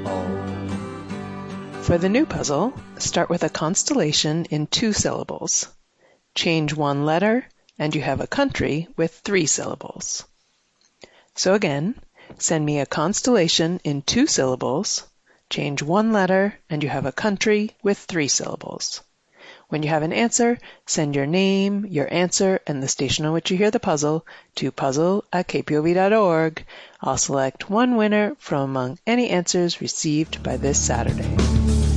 For the new puzzle, start with a constellation in 2 syllables. Change 1 letter, and you have a country with 3 syllables. So again, send me a constellation in 2 syllables, change 1 letter, and you have a country with 3 syllables. When you have an answer, send your name, your answer, and the station on which you hear the puzzle to puzzle@kpov.org. I'll select one winner from among any answers received by this Saturday.